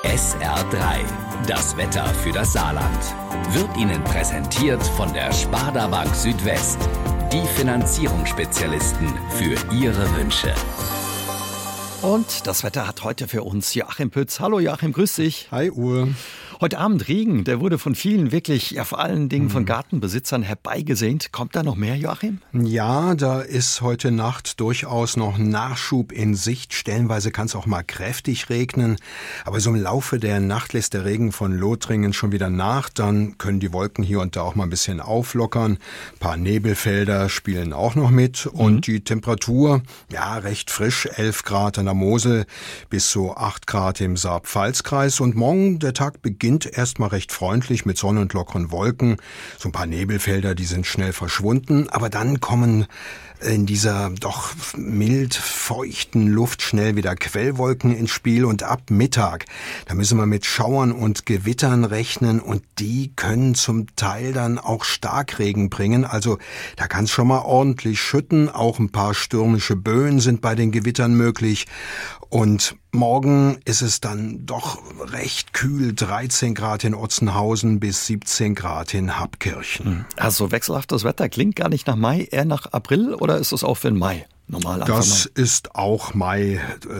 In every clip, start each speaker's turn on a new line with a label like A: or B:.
A: SR3, das Wetter für das Saarland, wird Ihnen präsentiert von der Sparda Bank Südwest. Die Finanzierungsspezialisten für Ihre Wünsche.
B: Und das Wetter hat heute für uns Joachim Pütz. Hallo Joachim, grüß dich.
C: Hi Uwe.
B: Heute Abend Regen, der wurde von vielen wirklich, ja vor allen Dingen von Gartenbesitzern herbeigesehnt. Kommt da noch mehr, Joachim?
C: Ja, da ist heute Nacht durchaus noch Nachschub in Sicht. Stellenweise kann es auch mal kräftig regnen. Aber so im Laufe der Nacht lässt der Regen von Lothringen schon wieder nach. Dann können die Wolken hier und da auch mal ein bisschen auflockern. Ein paar Nebelfelder spielen auch noch mit. Und die Temperatur, ja, recht frisch, 11 Grad an der Mosel bis so 8 Grad im Saar-Pfalz-Kreis. Und morgen, der Tag beginnt erstmal recht freundlich mit Sonne und lockeren Wolken. So ein paar Nebelfelder, die sind schnell verschwunden. Aber dann kommen in dieser doch mild feuchten Luft schnell wieder Quellwolken ins Spiel. Und ab Mittag, da müssen wir mit Schauern und Gewittern rechnen. Und die können zum Teil dann auch Starkregen bringen. Also da kann es schon mal ordentlich schütten. Auch ein paar stürmische Böen sind bei den Gewittern möglich. Und morgen ist es dann doch recht kühl, 13 Grad in Otzenhausen bis 17 Grad in Habkirchen.
B: Also wechselhaftes Wetter klingt gar nicht nach Mai, eher nach April, oder ist es auch für den Mai? Normal
C: Das ist auch Mai.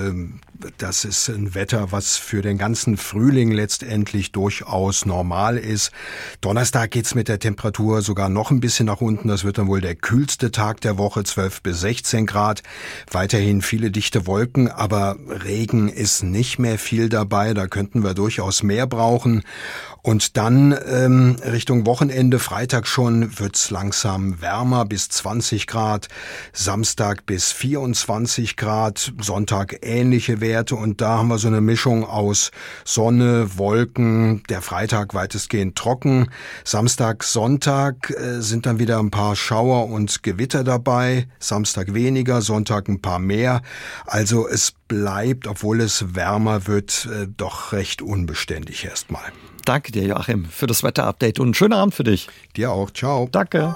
C: Das ist ein Wetter, was für den ganzen Frühling letztendlich durchaus normal ist. Donnerstag geht's mit der Temperatur sogar noch ein bisschen nach unten. Das wird dann wohl der kühlste Tag der Woche, 12 bis 16 Grad. Weiterhin viele dichte Wolken, aber Regen ist nicht mehr viel dabei. Da könnten wir durchaus mehr brauchen. Und dann Richtung Wochenende, Freitag schon, wird's langsam wärmer bis 20 Grad, Samstag bis 24 Grad, Sonntag ähnliche Werte. Und da haben wir so eine Mischung aus Sonne, Wolken, der Freitag weitestgehend trocken. Samstag, Sonntag sind dann wieder ein paar Schauer und Gewitter dabei, Samstag weniger, Sonntag ein paar mehr. Also es bleibt, obwohl es wärmer wird, doch recht unbeständig erstmal.
B: Danke dir, Joachim, für das Wetterupdate und einen schönen Abend für dich.
C: Dir auch. Ciao.
B: Danke.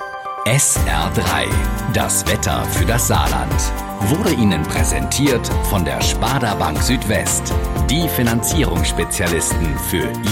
A: SR3, das Wetter für das Saarland, wurde Ihnen präsentiert von der Sparda Bank Südwest. Die Finanzierungsspezialisten für